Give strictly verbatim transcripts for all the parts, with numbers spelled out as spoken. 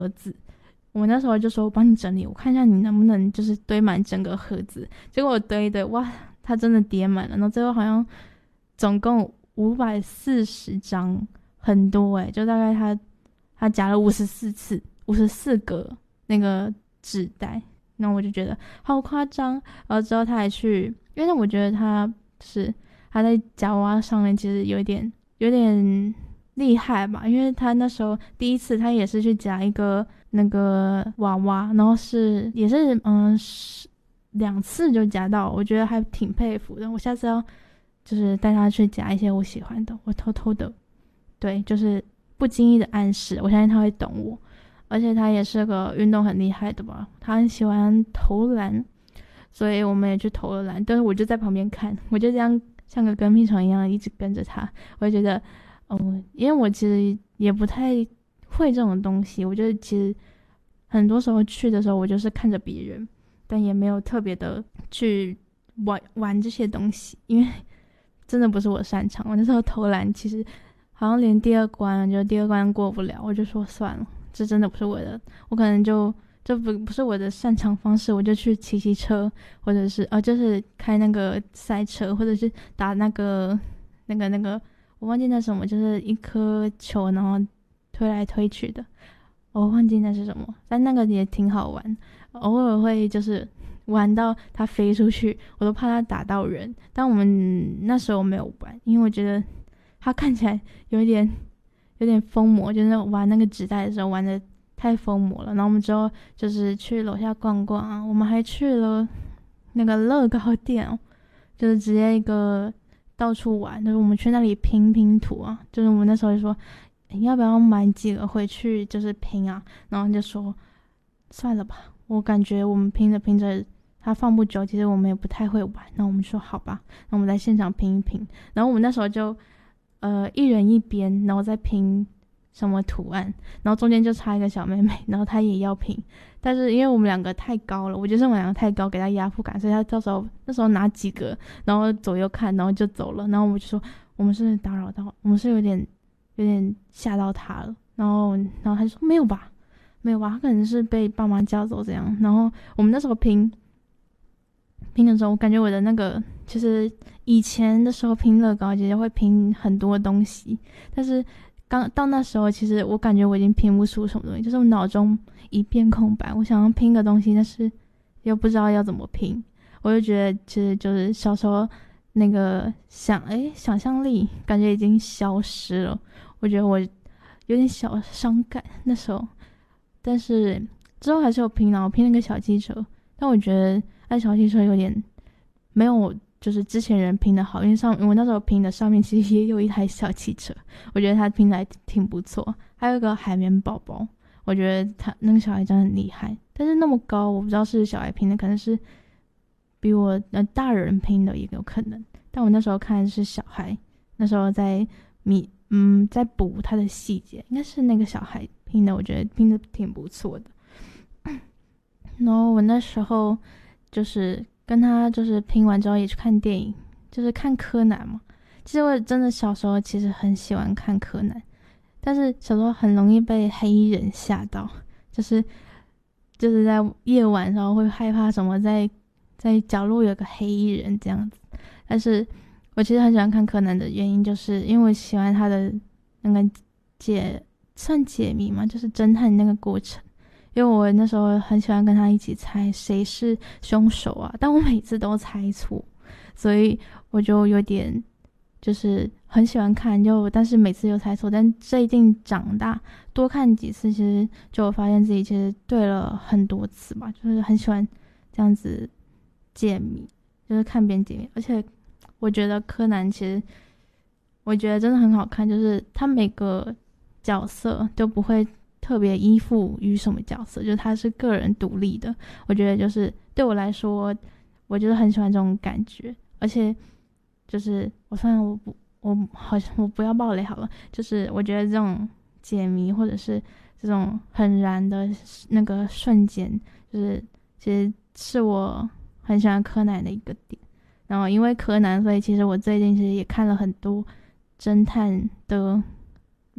我那时候就说我帮你整理，我看一下你能不能就是堆满整个盒子。结果我堆的哇，它真的叠满了，然后最后好像总共五百四十张，很多诶、欸，就大概他他夹了五十四次，五十四个那个纸袋。然后我就觉得好夸张。然后之后他还去，因为我觉得他是他在夹娃娃上面其实有一点有点厉害吧，因为他那时候第一次他也是去夹一个那个娃娃，然后是也是嗯是两次就夹到，我觉得还挺佩服的。我下次要就是带他去夹一些我喜欢的，我偷偷的，对，就是不经意的暗示，我相信他会懂我。而且他也是个运动很厉害的吧，他很喜欢投篮，所以我们也去投了篮，但是我就在旁边看，我就这样像个跟屁虫一样一直跟着他。我就觉得哦，因为我其实也不太会这种东西，我觉得其实很多时候去的时候，我就是看着别人，但也没有特别的去玩玩这些东西，因为真的不是我擅长。我那时候投篮其实好像连第二关，就第二关过不了，我就说算了，这真的不是我的，我可能就这不不是我的擅长方式，我就去骑骑车，或者是呃，就是开那个赛车，或者是打那个那个那个，我忘记那什么，就是一颗球，然后推来推去的，我忘记那是什么，但那个也挺好玩，偶尔会就是玩到它飞出去，我都怕它打到人。但我们那时候没有玩，因为我觉得它看起来有点有点疯魔，就是玩那个纸袋的时候玩的太疯魔了。然后我们之后就是去楼下逛逛啊，我们还去了那个乐高店哦，就是直接一个到处玩，就是我们去那里拼拼图啊，就是我们那时候就说你要不要买几个回去就是拼啊，然后就说算了吧，我感觉我们拼着拼着它放不久，其实我们也不太会玩，然后我们说好吧，那我们在现场拼一拼。然后我们那时候就呃一人一边，然后再拼什么图案，然后中间就差一个小妹妹，然后她也要拼，但是因为我们两个太高了，我觉得是我们两个太高给她压迫感，所以她到时候那时候拿几个，然后左右看，然后就走了。然后我们就说我们是打扰到，我们是有点有点吓到她了。然后然后她就说没有吧没有吧，她可能是被爸妈叫走这样。然后我们那时候拼拼的时候，我感觉我的那个其实以前的时候拼乐高，其实会拼很多东西，但是刚到那时候，其实我感觉我已经拼不出什么东西，就是我脑中一片空白，我想要拼个东西，但是又不知道要怎么拼。我就觉得其实就是小时候那个想诶想象力感觉已经消失了，我觉得我有点小伤感那时候。但是之后还是有拼啊，我拼那个小汽车，但我觉得那小汽车有点没有就是之前人拼的好，因为上我那时候拼的上面其实也有一台小汽车，我觉得他拼的还挺不错。还有一个海绵宝宝，我觉得他那个小孩真的很厉害，但是那么高，我不知道是小孩拼的，可能是比我呃大人拼的也有可能。但我那时候看的是小孩，那时候在米嗯在补他的细节，应该是那个小孩拼的，我觉得拼的挺不错的。然后我那时候就是跟他就是拼完之后也去看电影，就是看柯南嘛。其实我真的小时候其实很喜欢看柯南，但是小时候很容易被黑衣人吓到，就是就是在夜晚的时候会害怕什么在在角落有个黑衣人这样子。但是我其实很喜欢看柯南的原因，就是因为我喜欢他的那个解算解谜嘛，就是侦探那个过程。因为我那时候很喜欢跟他一起猜谁是凶手啊，但我每次都猜错，所以我就有点就是很喜欢看，就但是每次又猜错。但最近长大多看几次，其实就发现自己其实对了很多次吧，就是很喜欢这样子解谜，就是看别人解谜。而且我觉得柯南其实我觉得真的很好看，就是他每个角色都不会特别依附于什么角色，就是他是个人独立的。我觉得就是对我来说，我就是很喜欢这种感觉。而且就是我算了，我不，我好像我不要爆雷好了。就是我觉得这种解谜或者是这种很燃的那个瞬间，就是其实是我很喜欢柯南的一个点。然后因为柯南，所以其实我最近其实也看了很多侦探的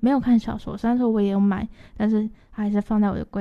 没有看小说，虽然说我也有买，但是它还是放在我的柜